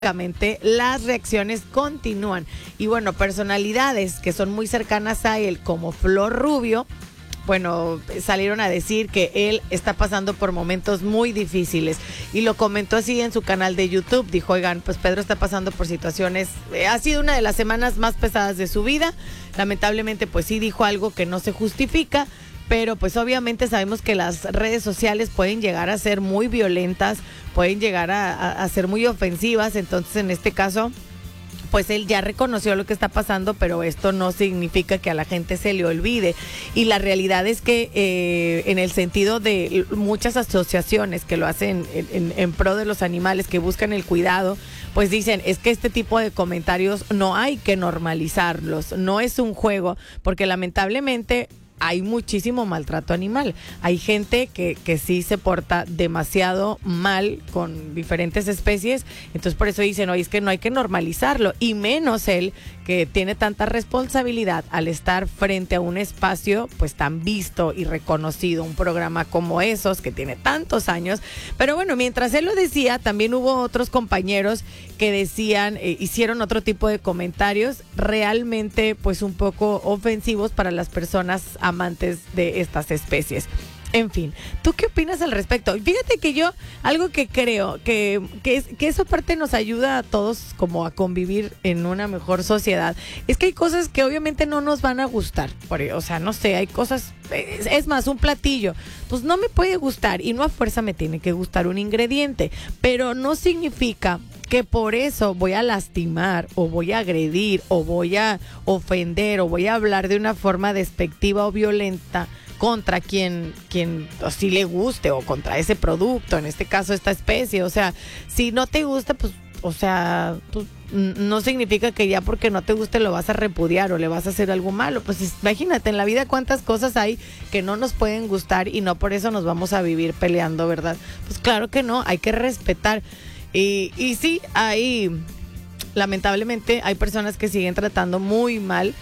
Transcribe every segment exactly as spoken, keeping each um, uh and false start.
las reacciones continúan. Y bueno, personalidades que son muy cercanas a él, como Flor Rubio, bueno, salieron a decir que él está pasando por momentos muy difíciles y lo comentó así en su canal de YouTube. Dijo, oigan, pues Pedro está pasando por situaciones, eh, ha sido una de las semanas más pesadas de su vida. Lamentablemente, pues sí dijo algo que no se justifica, pero pues obviamente sabemos que las redes sociales pueden llegar a ser muy violentas, pueden llegar a, a, a ser muy ofensivas. Entonces, en este caso, pues él ya reconoció lo que está pasando, pero esto no significa que a la gente se le olvide. Y la realidad es que eh, en el sentido de muchas asociaciones que lo hacen en, en, en pro de los animales, que buscan el cuidado, pues dicen, es que este tipo de comentarios no hay que normalizarlos, no es un juego, porque lamentablemente hay muchísimo maltrato animal. Hay gente que, que sí se porta demasiado mal con diferentes especies. Entonces por eso dicen, oye, es que no hay que normalizarlo. Y menos él, que tiene tanta responsabilidad al estar frente a un espacio pues tan visto y reconocido, un programa como esos que tiene tantos años. Pero bueno, mientras él lo decía, también hubo otros compañeros que decían, eh, hicieron otro tipo de comentarios realmente pues un poco ofensivos para las personas amantes de estas especies. En fin, ¿tú qué opinas al respecto? Fíjate que yo, algo que creo, que, que, es, que esa parte nos ayuda a todos como a convivir en una mejor sociedad, es que hay cosas que obviamente no nos van a gustar. Por, o sea, no sé, hay cosas, es, es más, un platillo, pues no me puede gustar y no a fuerza me tiene que gustar un ingrediente, pero no significa que por eso voy a lastimar o voy a agredir o voy a ofender o voy a hablar de una forma despectiva o violenta contra quien, quien o si le guste o contra ese producto, en este caso esta especie. O sea, si no te gusta, pues, o sea, pues, no significa que ya porque no te guste lo vas a repudiar o le vas a hacer algo malo. Pues imagínate, en la vida cuántas cosas hay que no nos pueden gustar y no por eso nos vamos a vivir peleando, ¿verdad? Pues claro que no, hay que respetar. Y, y sí, hay, lamentablemente, hay personas que siguen tratando muy mal.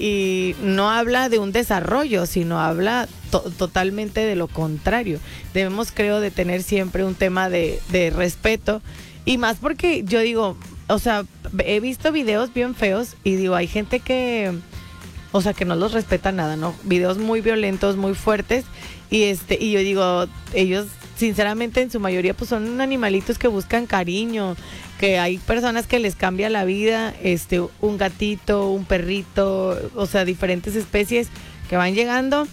Y no habla de un desarrollo, sino habla to- totalmente de lo contrario. Debemos, creo, de tener siempre un tema de, de respeto. Y más porque yo digo, o sea, he visto videos bien feos y digo, hay gente que, o sea, que no los respeta nada, ¿no? Videos muy violentos, muy fuertes. Y este, y yo digo, ellos, sinceramente, en su mayoría, pues son animalitos que buscan cariño, que hay personas que les cambia la vida, este, un gatito, un perrito, o sea, diferentes especies que van llegando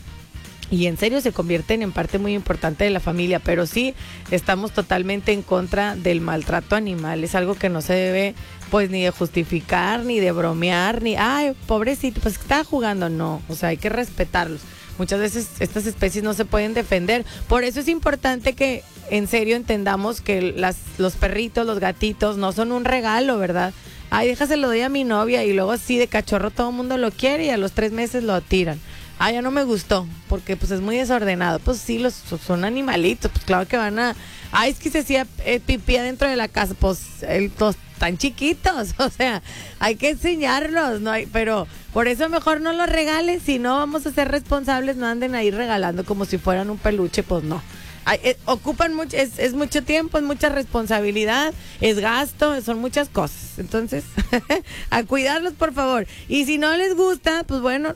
y en serio se convierten en parte muy importante de la familia. Pero sí, estamos totalmente en contra del maltrato animal. Es algo que no se debe, pues, ni de justificar, ni de bromear, ni, ay, pobrecito, pues estaba jugando. No, o sea, hay que respetarlos. Muchas veces estas especies no se pueden defender. Por eso es importante que en serio entendamos que las, los perritos, los gatitos no son un regalo, ¿verdad? Ay, déjaselo doy a mi novia y luego así de cachorro todo el mundo lo quiere y a los tres meses lo tiran. Ay, ya no me gustó porque pues es muy desordenado. Pues sí, los son animalitos, pues claro que van a... Ay, es que se hacía eh, pipí adentro de la casa, pues el, los, tan chiquitos, o sea, hay que enseñarlos, no hay, pero por eso mejor no los regales, si no vamos a ser responsables, no anden ahí regalando como si fueran un peluche, pues no. Ay, eh, ocupan mucho, es, es mucho tiempo, es mucha responsabilidad, es gasto, son muchas cosas. Entonces, a cuidarlos, por favor. Y si no les gusta, pues bueno,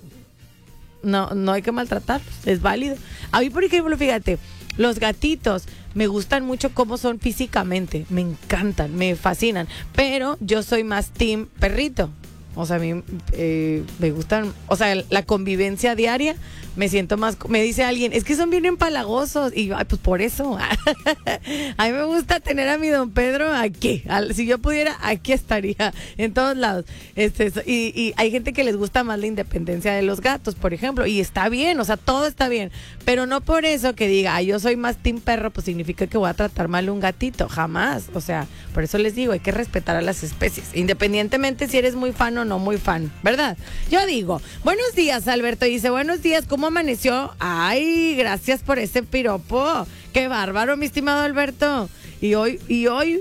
no, no hay que maltratarlos, es válido. A mí, por ejemplo, fíjate, los gatitos me gustan mucho cómo son físicamente, me encantan, me fascinan, pero yo soy más team perrito. O sea, a mí eh, me gustan, o sea, la convivencia diaria, me siento más, me dice alguien, es que son bien empalagosos, y yo, ay, pues por eso, a mí me gusta tener a mi don Pedro aquí, Al, si yo pudiera, aquí estaría, en todos lados, este, y, y hay gente que les gusta más la independencia de los gatos, por ejemplo, y está bien, o sea, todo está bien, pero no por eso que diga, ay, yo soy más team perro, pues significa que voy a tratar mal a un gatito, jamás, o sea, por eso les digo, hay que respetar a las especies, independientemente si eres muy fan o no muy fan, ¿verdad? Yo digo, buenos días, Alberto, dice, buenos días, ¿cómo amaneció? Ay, gracias por ese piropo, qué bárbaro, mi estimado Alberto, y hoy, y hoy,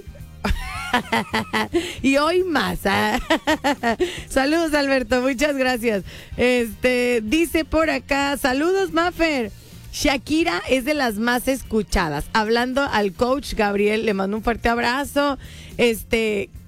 y hoy más, ¿eh? Saludos, Alberto, muchas gracias. Este, dice por acá, saludos, Mafer. Shakira es de las más escuchadas. Hablando al coach Gabriel, le mando un fuerte abrazo. Este,